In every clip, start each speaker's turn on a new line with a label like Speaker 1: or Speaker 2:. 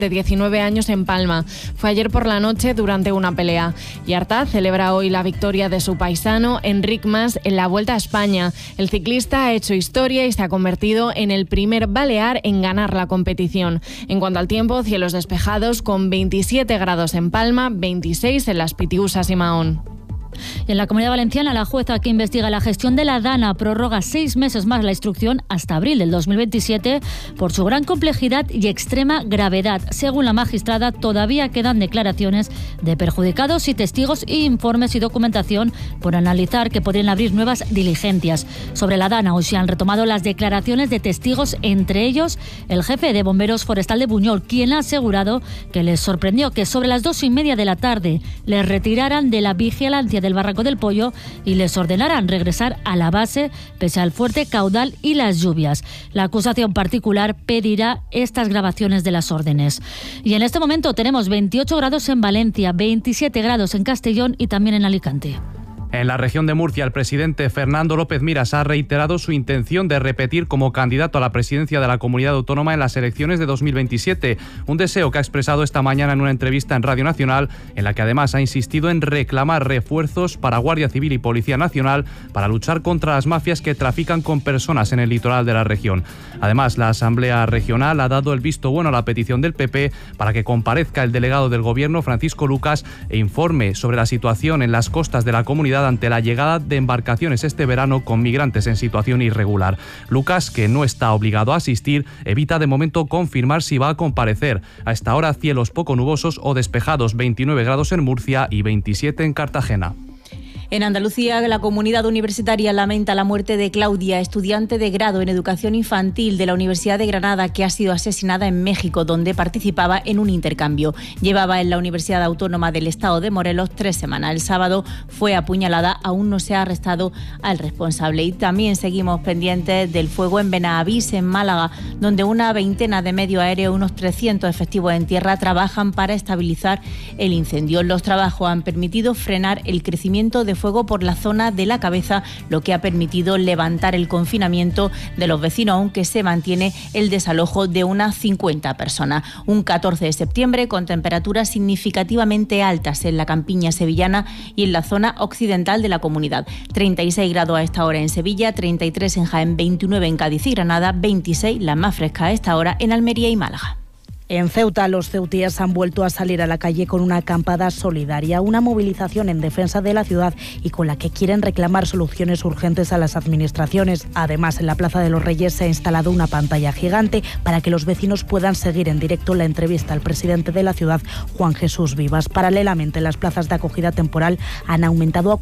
Speaker 1: de 19 años en Palma. Fue ayer por la noche durante una pelea. Y Artaz celebra hoy la victoria de su paisano Enric Mas en la Vuelta a España. El ciclista ha hecho historia y se ha convertido en el primer balear en ganar la competición. En cuanto al tiempo, cielos despejados con 27 grados en Palma, 26 en Las Pitiusas y Mahón.
Speaker 2: En la Comunidad Valenciana, la jueza que investiga la gestión de la DANA prorroga 6 meses más la instrucción hasta abril del 2027 por su gran complejidad y extrema gravedad. Según la magistrada, todavía quedan declaraciones de perjudicados y testigos y informes y documentación por analizar que podrían abrir nuevas diligencias. Sobre la DANA, hoy se han retomado las declaraciones de testigos, entre ellos el jefe de Bomberos Forestal de Buñol, quien ha asegurado que les sorprendió que sobre las 2:30 de la tarde les retiraran de la vigilancia del Barranco del Pollo y les ordenaran regresar a la base pese al fuerte caudal y las lluvias. La acusación particular pedirá estas grabaciones de las órdenes. Y en este momento tenemos 28 grados en Valencia, 27 grados en Castellón y también en Alicante.
Speaker 3: En la región de Murcia, el presidente Fernando López Miras ha reiterado su intención de repetir como candidato a la presidencia de la comunidad autónoma en las elecciones de 2027, un deseo que ha expresado esta mañana en una entrevista en Radio Nacional, en la que además ha insistido en reclamar refuerzos para Guardia Civil y Policía Nacional para luchar contra las mafias que trafican con personas en el litoral de la región. Además, la Asamblea Regional ha dado el visto bueno a la petición del PP para que comparezca el delegado del Gobierno, Francisco Lucas, e informe sobre la situación en las costas de la comunidad ante la llegada de embarcaciones este verano con migrantes en situación irregular. Lucas, que no está obligado a asistir, evita de momento confirmar si va a comparecer. A esta hora, cielos poco nubosos o despejados, 29 grados en Murcia y 27 en Cartagena.
Speaker 4: En Andalucía, la comunidad universitaria lamenta la muerte de Claudia, estudiante de grado en educación infantil de la Universidad de Granada, que ha sido asesinada en México, donde participaba en un intercambio. Llevaba en la Universidad Autónoma del Estado de Morelos 3 semanas. El sábado fue apuñalada, aún no se ha arrestado al responsable. Y también seguimos pendientes del fuego en Benavís, en Málaga, donde una veintena de medios aéreos, unos 300 efectivos en tierra, trabajan para estabilizar el incendio. Los trabajos han permitido frenar el crecimiento de fuego por la zona de la cabeza, lo que ha permitido levantar el confinamiento de los vecinos, aunque se mantiene el desalojo de unas 50 personas. Un 14 de septiembre con temperaturas significativamente altas en la campiña sevillana y en la zona occidental de la comunidad. 36 grados a esta hora en Sevilla, 33 en Jaén, 29 en Cádiz y Granada, 26 las más frescas a esta hora en Almería y Málaga.
Speaker 5: En Ceuta, los ceutíes han vuelto a salir a la calle con una acampada solidaria, una movilización en defensa de la ciudad y con la que quieren reclamar soluciones urgentes a las administraciones. Además, en la Plaza de los Reyes se ha instalado una pantalla gigante para que los vecinos puedan seguir en directo la entrevista al presidente de la ciudad, Juan Jesús Vivas. Paralelamente, las plazas de acogida temporal han aumentado a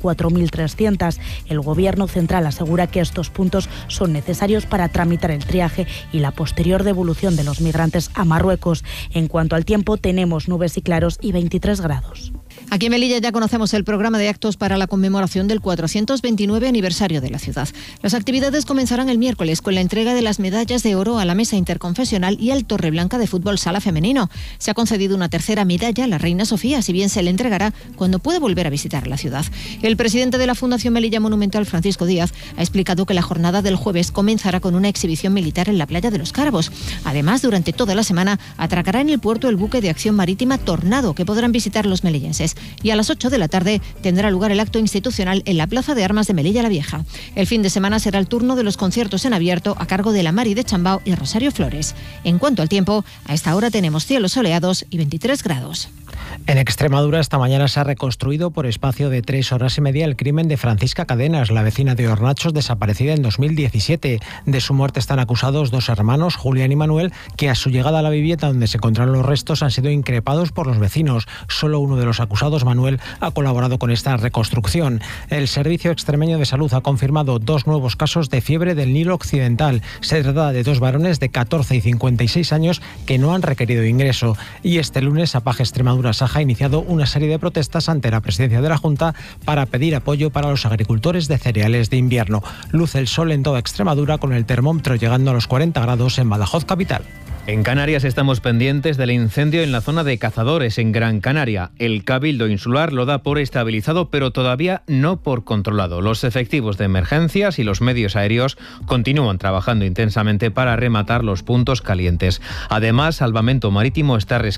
Speaker 5: 4.300. El Gobierno central asegura que estos puntos son necesarios para tramitar el triaje y la posterior devolución de los migrantes a Marruecos. En cuanto al tiempo, tenemos nubes y claros y 23 grados.
Speaker 6: Aquí en Melilla ya conocemos el programa de actos para la conmemoración del 429 aniversario de la ciudad. Las actividades comenzarán el miércoles con la entrega de las medallas de oro a la Mesa Interconfesional y al Torreblanca de Fútbol Sala Femenino. Se ha concedido una tercera medalla a la Reina Sofía, si bien se le entregará cuando pueda volver a visitar la ciudad. El presidente de la Fundación Melilla Monumental, Francisco Díaz, ha explicado que la jornada del jueves comenzará con una exhibición militar en la playa de los Cárabos. Además, durante toda la semana atracará en el puerto el buque de acción marítima Tornado, que podrán visitar los melillenses. Y a las 8 de la tarde tendrá lugar el acto institucional en la Plaza de Armas de Melilla la Vieja. El fin de semana será el turno de los conciertos en abierto a cargo de la Mari de Chambao y Rosario Flores. En cuanto al tiempo, a esta hora tenemos cielos soleados y 23 grados.
Speaker 7: En Extremadura, esta mañana se ha reconstruido por espacio de 3 horas y media el crimen de Francisca Cadenas, la vecina de Hornachos, desaparecida en 2017. De su muerte están acusados 2 hermanos, Julián y Manuel, que a su llegada a la vivienda donde se encontraron los restos han sido increpados por los vecinos. Solo uno de los acusados, Manuel, ha colaborado con esta reconstrucción. El Servicio Extremeño de Salud ha confirmado 2 nuevos casos de fiebre del Nilo Occidental. Se trata de 2 varones de 14 y 56 años que no han requerido ingreso. Y este lunes, APAG Extremadura Saja ha iniciado una serie de protestas ante la presidencia de la Junta para pedir apoyo para los agricultores de cereales de invierno. Luce el sol en toda Extremadura, con el termómetro llegando a los 40 grados en Badajoz capital.
Speaker 8: En Canarias estamos pendientes del incendio en la zona de Cazadores, en Gran Canaria. El Cabildo Insular lo da por estabilizado, pero todavía no por controlado. Los efectivos de emergencias y los medios aéreos continúan trabajando intensamente para rematar los puntos calientes. Además, Salvamento Marítimo está rescatando